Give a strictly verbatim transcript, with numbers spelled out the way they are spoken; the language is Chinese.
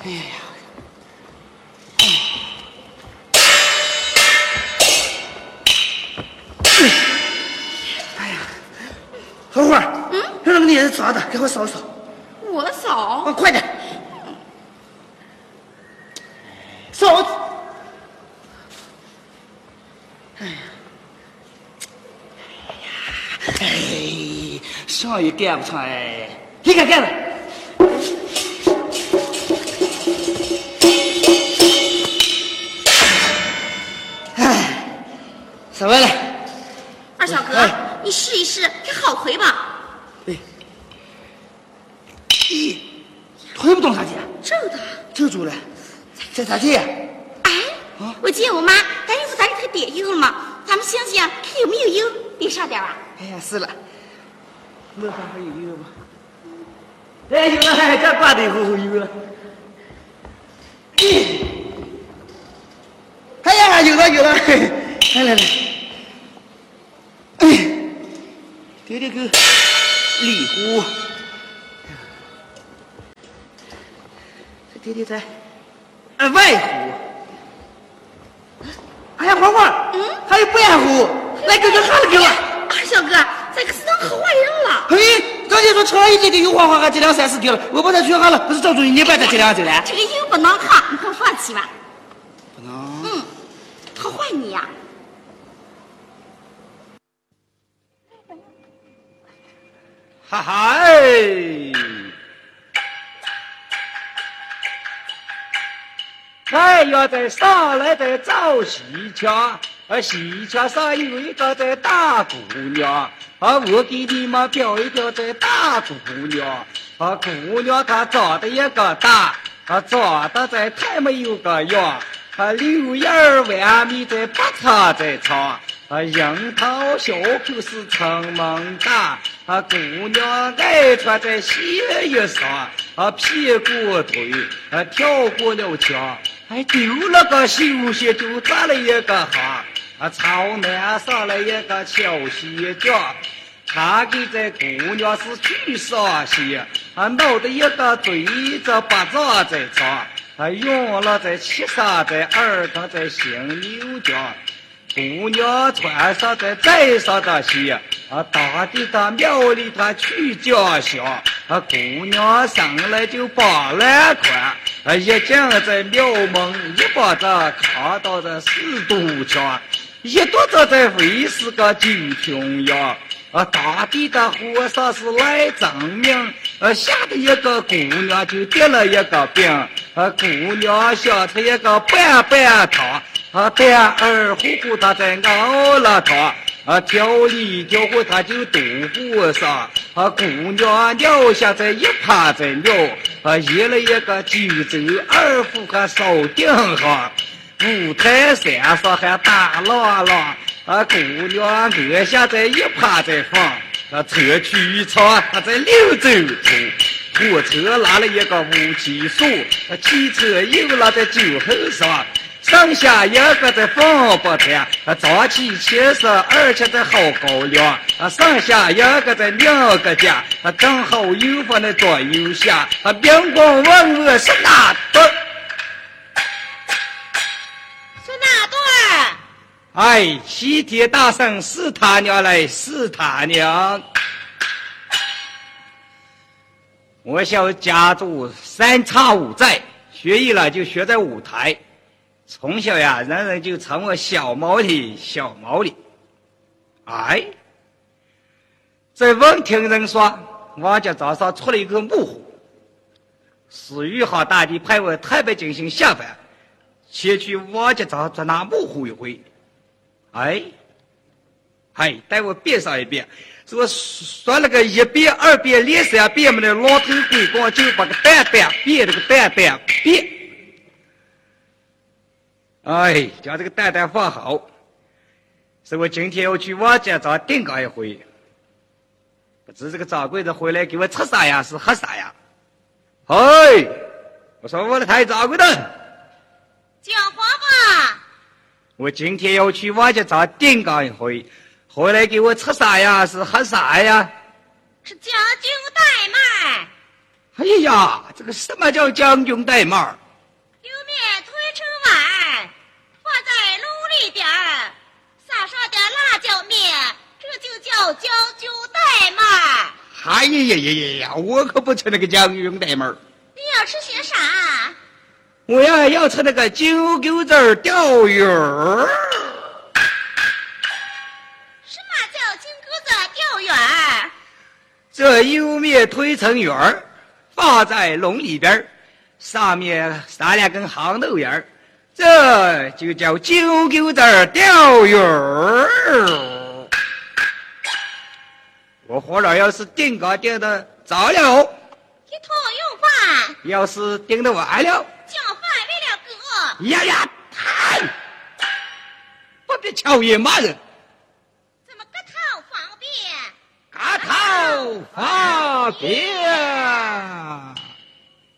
哎呀，哎呀，荷花，嗯，有那个镊子抓的，给我扫扫。 我扫？ 啊，快点！扫。哎呀，哎呀，哎，想也干不成哎，你看干了。哎，扫完了。 二小哥，哎、你试一试，这好推吧？ 对。咦，推不动啥劲？ 这的。 这住了，这咋地？ 哎，啊、我姐我妈赶紧说咱给他爹油了嘛，咱们想想看有没有油，别少点吧。 哎呀，是了，那还还有油吗？哎，有了，还这挂的后头有了。哎呀，有了有了，来来来，哎，这这个里湖，这爹爹在，呃外湖。哎呀，花花，嗯，还有白湖，来哥哥喊了给我。 二小哥，咱可是当好坏人了。 嘿，刚才说车一里的有花花，还这两三十条了，我把它全喊了，不是赵主任，你把它这两走了？ 这个油不能喊，你快放弃吧。 不能。 嗯，好坏你呀、 啊。哈哈哎！哎呀，在上来在找西墙，啊，西墙上有一个在大姑娘，啊，我给你们表一表这大姑娘，啊，姑娘她长得一个大，啊，长得在太没有个样，啊，柳叶弯眉在不擦在长。啊，樱桃小口是城门大，啊，姑娘爱穿在鞋衣裳，啊，屁股腿，啊，跳过了墙，还丢了个休息就扎了一个行，啊，朝南上了一个小西江，他给这姑娘是去上学，啊，闹得一个嘴着巴掌在长，啊，用了在七上在二更在新牛江。姑娘穿上在寨上的鞋，啊，大地的庙里她去家乡，啊，姑娘生来就八来宽，啊，一进在庙门，一把子扛到这四堵墙，一肚子在为是个九平洋，啊，大地的和尚是来证明，啊，吓得一个姑娘就得了一个病，啊，姑娘想出一个半半汤。啊，半二呼呼他在熬了汤，啊，调里调过他就肚不上，啊，姑娘尿下在一趴在尿，啊，一了一个九州二副和烧顶上，五台山上还打浪浪，啊，姑娘饿下在一趴在放，啊，车去长他在六州头，火车拉了一个五七树，啊，汽车又拉在酒后上。上下一个在放不甜，啊，早起七十，而且在好高粱，啊，上下一个在两个家，啊，正好有放在左右下，啊，边光问我是哪段？ 是哪段？ 哎，齐天大圣是他娘来，是他娘。我小家住三岔五寨，学艺了就学在舞台。从小呀，人人就称我小毛里，小毛里。哎，在闻听人说，王家早上出了一个木虎，史玉豪大帝派我台北进行下凡，前去王家早抓那木虎一回。哎，哎，待我变上一遍，说说了个一遍、二遍、连三遍，没的老头鬼光就把个蛋蛋变了个蛋蛋变。哎，将这个蛋蛋放好，是我今天要去王家找定岗一回。不知这个掌柜的回来给我吃啥呀？是喝啥呀？哎，我说我的太掌柜的， 讲话吧。 我今天要去王家找定岗一回，回来给我吃啥呀？是喝啥呀？ 是将就代卖。 哎呀， 这个什么叫将军带帽？ 油面推成碗，放在炉里边，撒上点辣椒面，这就叫将军带帽。 哎呀呀呀呀呀！我可不吃那个将军带帽。 你要吃些啥？ 我要要吃那个九九子钓鱼儿。 什么叫金钩子钓鱼儿？ 这油面推成圆儿，放在笼里边，上面撒两根黄豆芽儿，这就叫九九子钓鱼儿。我火了，要是订个订的早了， 一头用饭， 要是订的晚了， 叫饭为了哥。 呀呀，太！我别瞧野骂人。 怎么个套方便？ 嘎套方便。